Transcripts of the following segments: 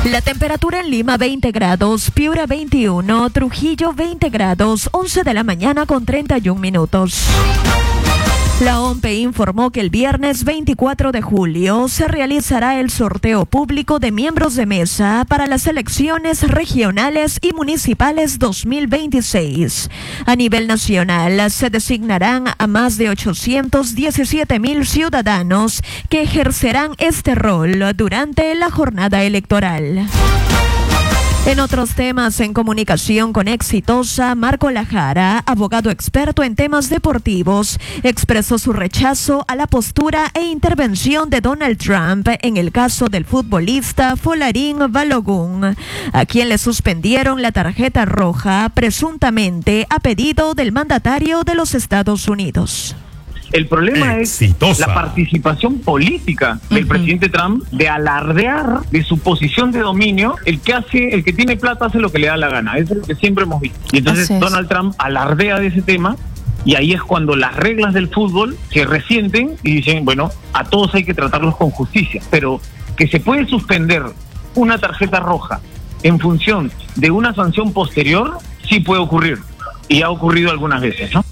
La temperatura en Lima 20 grados, Piura 21, Trujillo 20 grados, 11 de la mañana con 31 minutos. La OMPE informó que el viernes 24 de julio se realizará el sorteo público de miembros de mesa para las elecciones regionales y municipales 2026. A nivel nacional se designarán a más de 817,000 ciudadanos que ejercerán este rol durante la jornada electoral. En otros temas, en comunicación con Exitosa, Marco Lajara, abogado experto en temas deportivos, expresó su rechazo a la postura e intervención de Donald Trump en el caso del futbolista Folarin Balogun, a quien le suspendieron la tarjeta roja presuntamente a pedido del mandatario de los Estados Unidos. El problema es la participación política del presidente Trump de alardear de su posición de dominio. El que tiene plata hace lo que le da la gana. Eso es lo que siempre hemos visto. Y entonces Donald Trump alardea de ese tema y ahí es cuando las reglas del fútbol se resienten y dicen, bueno, a todos hay que tratarlos con justicia. Pero que se puede suspender una tarjeta roja en función de una sanción posterior, sí puede ocurrir. Y ha ocurrido algunas veces, ¿no?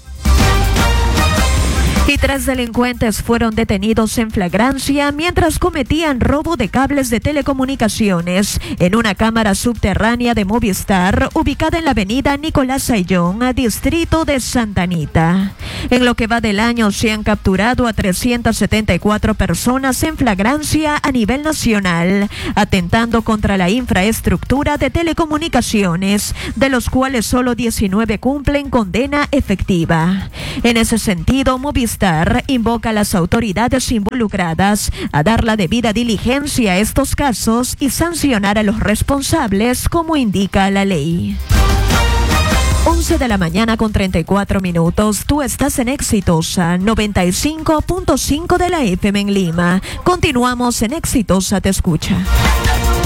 Y 3 delincuentes fueron detenidos en flagrancia mientras cometían robo de cables de telecomunicaciones en una cámara subterránea de Movistar ubicada en la avenida Nicolás Ayllón, distrito de Santa Anita. En lo que va del año se han capturado a 374 personas en flagrancia a nivel nacional, atentando contra la infraestructura de telecomunicaciones, de los cuales solo 19 cumplen condena efectiva. En ese sentido, Movistar invoca a las autoridades involucradas a dar la debida diligencia a estos casos y sancionar a los responsables como indica la ley. 11 de la mañana con 34 minutos. Tú estás en Exitosa 95.5 de la FM en Lima. Continuamos en Exitosa Te Escucha.